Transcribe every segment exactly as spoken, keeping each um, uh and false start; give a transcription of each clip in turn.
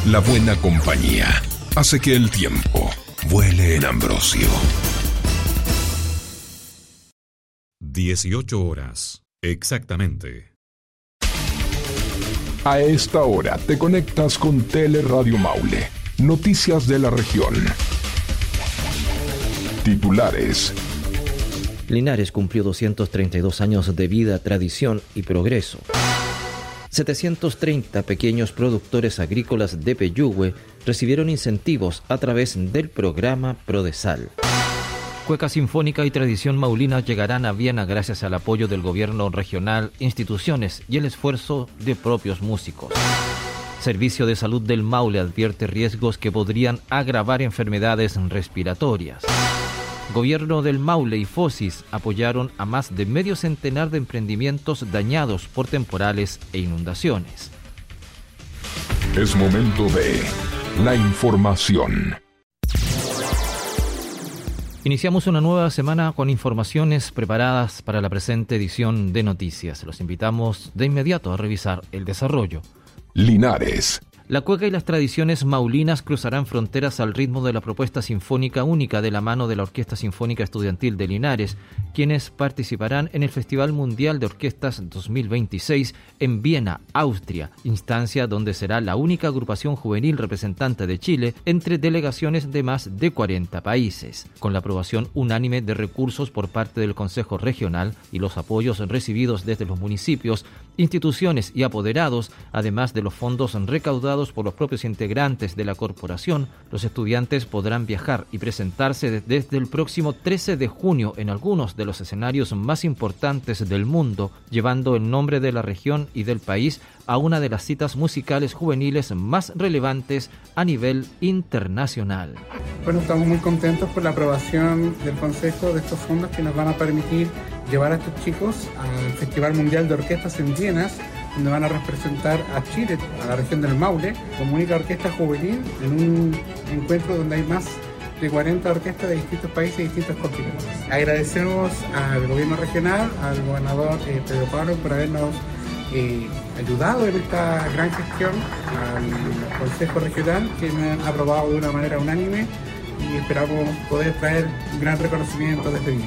La buena compañía hace que el tiempo vuele en Ambrosio. dieciocho horas, exactamente. A esta hora te conectas con Teleradio Maule. Noticias de la región. Titulares. Linares cumplió doscientos treinta y dos años de vida, tradición y progreso. setecientos treinta pequeños productores agrícolas de Peyúgue recibieron incentivos a través del programa Prodesal. Cueca Sinfónica y Tradición Maulina llegarán a Viena gracias al apoyo del gobierno regional, instituciones y el esfuerzo de propios músicos. Servicio de Salud del Maule advierte riesgos que podrían agravar enfermedades respiratorias. Gobierno del Maule y Fosis apoyaron a más de medio centenar de emprendimientos dañados por temporales e inundaciones. Es momento de la información. Iniciamos una nueva semana con informaciones preparadas para la presente edición de Noticias. Los invitamos de inmediato a revisar el desarrollo. Linares. La cueca y las tradiciones maulinas cruzarán fronteras al ritmo de la propuesta sinfónica única de la mano de la Orquesta Sinfónica Estudiantil de Linares, quienes participarán en el Festival Mundial de Orquestas dos mil veintiséis en Viena, Austria, instancia donde será la única agrupación juvenil representante de Chile entre delegaciones de más de cuarenta países. Con la aprobación unánime de recursos por parte del Consejo Regional y los apoyos recibidos desde los municipios, instituciones y apoderados, además de los fondos recaudados por los propios integrantes de la corporación, los estudiantes podrán viajar y presentarse desde el próximo trece de junio en algunos de los escenarios más importantes del mundo, llevando el nombre de la región y del país a una de las citas musicales juveniles más relevantes a nivel internacional. Bueno, estamos muy contentos por la aprobación del Consejo de estos fondos que nos van a permitir llevar a estos chicos al Festival Mundial de Orquestas en Viena, donde van a representar a Chile, a la región del Maule, como única orquesta juvenil en un encuentro donde hay más de cuarenta orquestas de distintos países y distintos continentes. Agradecemos al gobierno regional, al gobernador eh, Pedro Pablo por habernos eh, ayudado en esta gran gestión, al Consejo Regional que me han aprobado de una manera unánime y esperamos poder traer un gran reconocimiento desde Viena.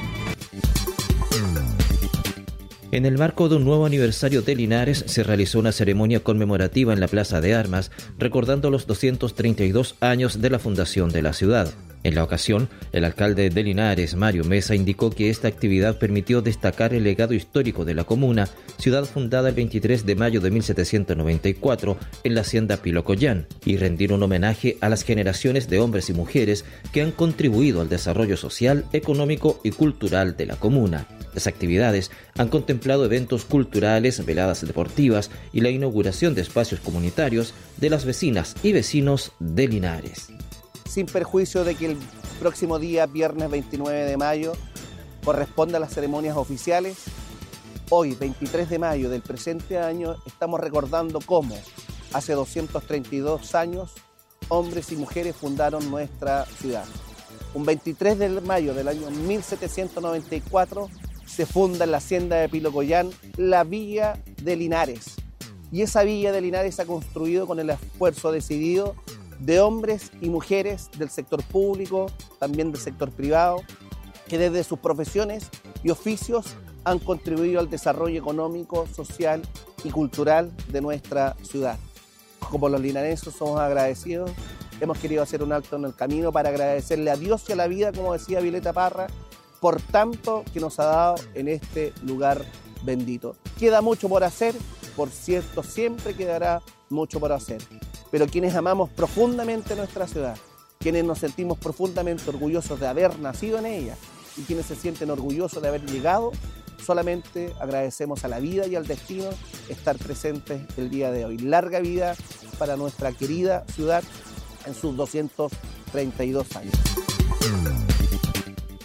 En el marco de un nuevo aniversario de Linares, se realizó una ceremonia conmemorativa en la Plaza de Armas, recordando los doscientos treinta y dos años de la fundación de la ciudad. En la ocasión, el alcalde de Linares, Mario Mesa, indicó que esta actividad permitió destacar el legado histórico de la comuna, ciudad fundada el veintitrés de mayo de mil setecientos noventa y cuatro en la hacienda Pilocollán, y rendir un homenaje a las generaciones de hombres y mujeres que han contribuido al desarrollo social, económico y cultural de la comuna. Las actividades han contemplado eventos culturales, veladas deportivas y la inauguración de espacios comunitarios de las vecinas y vecinos de Linares. Sin perjuicio de que el próximo día, viernes veintinueve de mayo, corresponde a las ceremonias oficiales, hoy, veintitrés de mayo del presente año, estamos recordando cómo hace doscientos treinta y dos años hombres y mujeres fundaron nuestra ciudad. Un veintitrés de mayo del año mil setecientos noventa y cuatro se funda en la hacienda de Pilocollán la Villa de Linares. Y esa Villa de Linares se ha construido con el esfuerzo decidido de hombres y mujeres del sector público, también del sector privado, que desde sus profesiones y oficios han contribuido al desarrollo económico, social y cultural de nuestra ciudad. Como los linarenses somos agradecidos, hemos querido hacer un alto en el camino para agradecerle a Dios y a la vida, como decía Violeta Parra, por tanto que nos ha dado en este lugar bendito. Queda mucho por hacer, por cierto, siempre quedará mucho por hacer. Pero quienes amamos profundamente nuestra ciudad, quienes nos sentimos profundamente orgullosos de haber nacido en ella y quienes se sienten orgullosos de haber llegado, solamente agradecemos a la vida y al destino estar presentes el día de hoy. Larga vida para nuestra querida ciudad en sus doscientos treinta y dos años.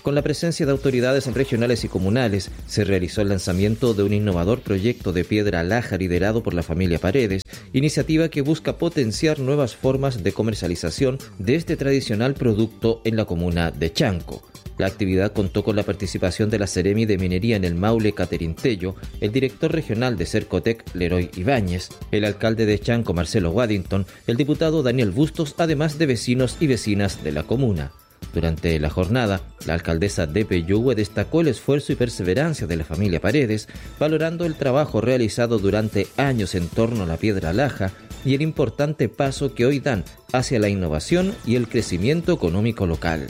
Con la presencia de autoridades regionales y comunales, se realizó el lanzamiento de un innovador proyecto de piedra laja liderado por la familia Paredes, iniciativa que busca potenciar nuevas formas de comercialización de este tradicional producto en la comuna de Chanco. La actividad contó con la participación de la Seremi de Minería en el Maule, Catherine Tello, el director regional de Cercotec, Leroy Ibáñez, el alcalde de Chanco, Marcelo Waddington, el diputado Daniel Bustos, además de vecinos y vecinas de la comuna. Durante la jornada, la alcaldesa de Peyúgue destacó el esfuerzo y perseverancia de la familia Paredes, valorando el trabajo realizado durante años en torno a la piedra laja y el importante paso que hoy dan hacia la innovación y el crecimiento económico local.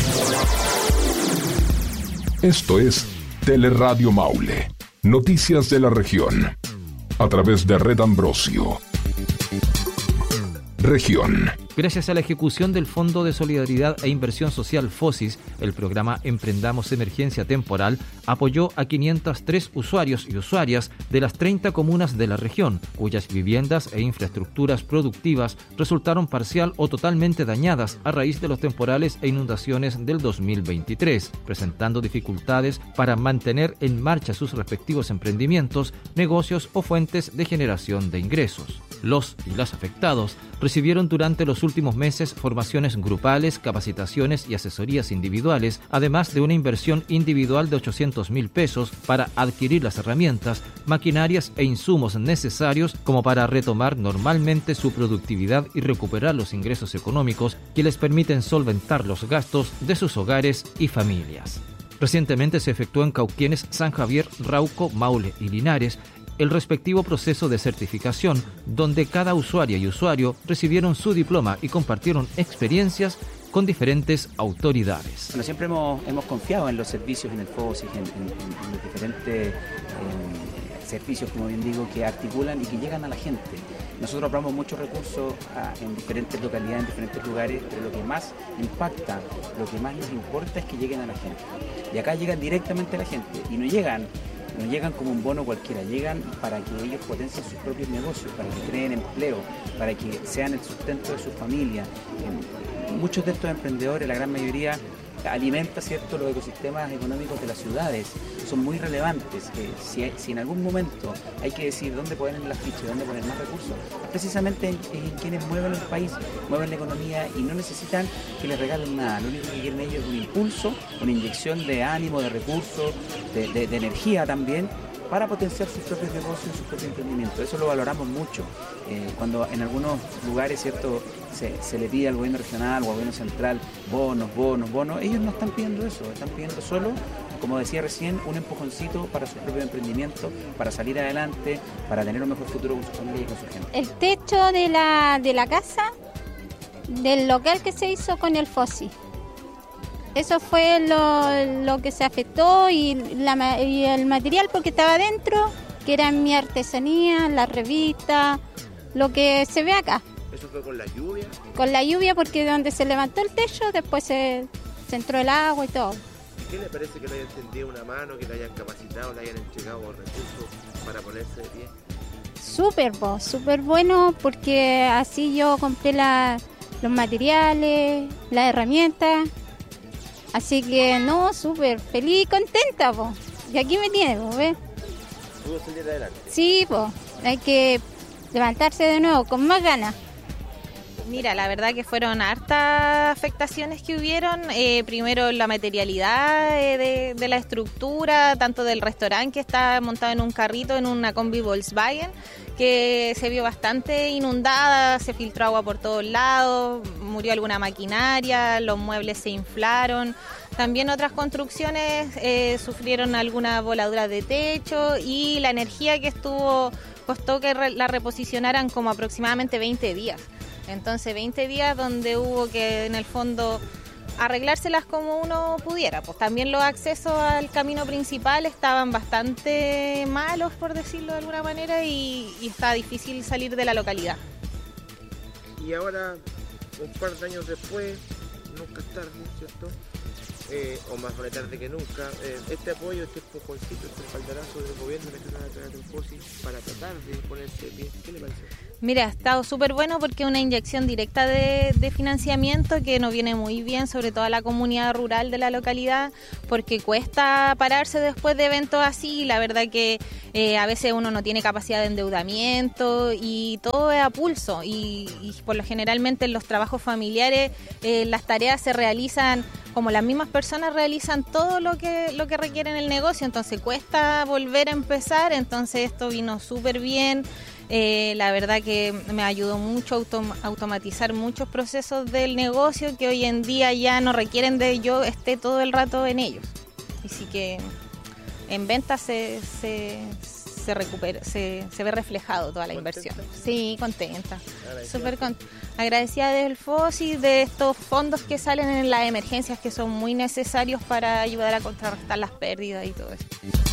Esto es Teleradio Maule, noticias de la región, a través de Red Ambrosio. Región. Gracias a la ejecución del Fondo de Solidaridad e Inversión Social FOSIS, el programa Emprendamos Emergencia Temporal apoyó a quinientos tres usuarios y usuarias de las treinta comunas de la región, cuyas viviendas e infraestructuras productivas resultaron parcial o totalmente dañadas a raíz de los temporales e inundaciones del dos mil veintitrés, presentando dificultades para mantener en marcha sus respectivos emprendimientos, negocios o fuentes de generación de ingresos. Los y las afectados recibieron durante los últimos meses formaciones grupales, capacitaciones y asesorías individuales, además de una inversión individual de ochocientos mil pesos para adquirir las herramientas, maquinarias e insumos necesarios como para retomar normalmente su productividad y recuperar los ingresos económicos que les permiten solventar los gastos de sus hogares y familias. Recientemente se efectuó en Cauquienes, San Javier, Rauco, Maule y Linares el respectivo proceso de certificación, donde cada usuaria y usuario recibieron su diploma y compartieron experiencias con diferentes autoridades. Bueno, siempre hemos, hemos confiado en los servicios, en el FOSIS, en, en, en los diferentes eh, servicios, como bien digo, que articulan y que llegan a la gente. Nosotros aprobamos muchos recursos a, en diferentes localidades, en diferentes lugares, pero lo que más impacta, lo que más nos importa es que lleguen a la gente. Y acá llegan directamente a la gente y no llegan No llegan como un bono cualquiera, llegan para que ellos potencien sus propios negocios, para que creen empleo, para que sean el sustento de su familia. Muchos de estos emprendedores, la gran mayoría, alimenta, ¿cierto?, los ecosistemas económicos de las ciudades. Son muy relevantes. Eh, si, si en algún momento hay que decir dónde poner las fichas, dónde poner más recursos, precisamente en, en quienes mueven el país, mueven la economía y no necesitan que les regalen nada. Lo único que quieren ellos es un impulso, una inyección de ánimo, de recursos, de, de, de energía también, para potenciar sus propios negocios, sus propios emprendimientos. Eso lo valoramos mucho. Eh, cuando en algunos lugares, ¿cierto?, se, se le pide al gobierno regional o al gobierno central bonos, bonos, bonos, ellos no están pidiendo eso, están pidiendo solo, como decía recién, un empujoncito para su propio emprendimiento, para salir adelante, para tener un mejor futuro con su familia y con su gente. El techo de la, de la casa, del local que se hizo con el FOSIS. Eso fue lo, lo que se afectó y, la, y el material porque estaba dentro, que era mi artesanía, la revista, lo que se ve acá. ¿Eso fue con la lluvia? Con la lluvia porque donde se levantó el techo después se, se entró el agua y todo. ¿Y qué le parece que le hayan tendido una mano, que le hayan capacitado, le hayan entregado recursos para ponerse de pie? Súper, pues, súper bueno porque así yo compré la, los materiales, las herramientas. Así que, no, súper feliz y contenta, po. Y aquí me tiene, po, ¿ves? ¿Pudo salir adelante? Sí, po. Hay que levantarse de nuevo, con más ganas. Mira, la verdad que fueron hartas afectaciones que hubieron. Eh, primero la materialidad eh, de, de la estructura, tanto del restaurante que está montado en un carrito, en una combi Volkswagen, que se vio bastante inundada, se filtró agua por todos lados, murió alguna maquinaria, los muebles se inflaron. También otras construcciones eh, sufrieron algunas voladuras de techo y la energía que estuvo, costó que re, la reposicionaran como aproximadamente veinte días. Entonces veinte días donde hubo que en el fondo arreglárselas como uno pudiera. Pues también los accesos al camino principal estaban bastante malos, por decirlo de alguna manera, y, y está difícil salir de la localidad. Y ahora, un par de años después, nunca es tarde, ¿cierto? eh, o más buena tarde que nunca. Eh, este apoyo, este empujoncito, este espaldarazo del gobierno nacional a través del FOSI para tratar de ponerse bien, ¿qué le parece? Mira, ha estado súper bueno porque es una inyección directa de, de financiamiento que nos viene muy bien, sobre todo a la comunidad rural de la localidad, porque cuesta pararse después de eventos así. La verdad que eh, a veces uno no tiene capacidad de endeudamiento y todo es a pulso. Y, y por lo generalmente en los trabajos familiares eh, las tareas se realizan como las mismas personas realizan todo lo que lo que requiere en el negocio, entonces cuesta volver a empezar. Entonces esto vino súper bien. Eh, la verdad que me ayudó mucho a autom- automatizar muchos procesos del negocio que hoy en día ya no requieren de yo esté todo el rato en ellos. Así que en ventas se, se, se recupera, se, se ve reflejado toda la inversión. Sí, contenta. Súper contenta. Agradecida del FOSI, de estos fondos que salen en las emergencias que son muy necesarios para ayudar a contrarrestar las pérdidas y todo eso.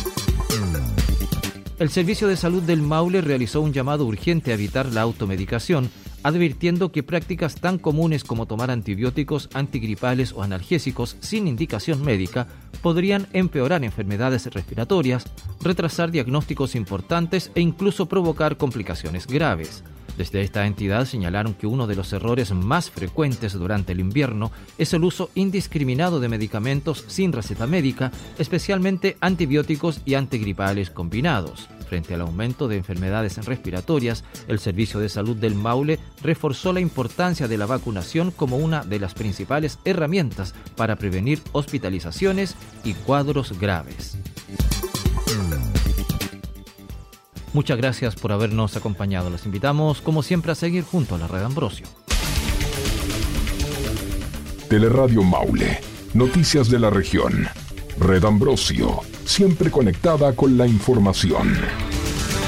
El Servicio de Salud del Maule realizó un llamado urgente a evitar la automedicación, advirtiendo que prácticas tan comunes como tomar antibióticos, antigripales o analgésicos sin indicación médica podrían empeorar enfermedades respiratorias, retrasar diagnósticos importantes e incluso provocar complicaciones graves. Desde esta entidad señalaron que uno de los errores más frecuentes durante el invierno es el uso indiscriminado de medicamentos sin receta médica, especialmente antibióticos y antigripales combinados. Frente al aumento de enfermedades respiratorias, el Servicio de Salud del Maule reforzó la importancia de la vacunación como una de las principales herramientas para prevenir hospitalizaciones y cuadros graves. Muchas gracias por habernos acompañado. Los invitamos, como siempre, a seguir junto a la Red Ambrosio. Teleradio Maule. Noticias de la región. Red Ambrosio. Siempre conectada con la información.